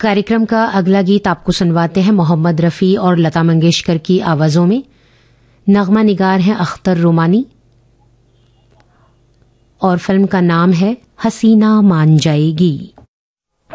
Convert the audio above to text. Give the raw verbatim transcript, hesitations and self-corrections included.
कार्यक्रम का अगला गीत आपको सुनवाते हैं मोहम्मद रफ़ी और लता मंगेशकर की आवाज़ों में। नगमा निगार हैं अख्तर रोमानी और फिल्म का नाम है हसीना मान जाएगी।